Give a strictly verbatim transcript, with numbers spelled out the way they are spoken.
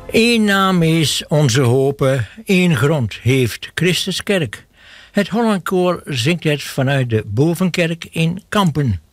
Eén naam is onze hoop, één grond heeft Christuskerk. Het Hollandkoor zingt het vanuit de Bovenkerk in Kampen.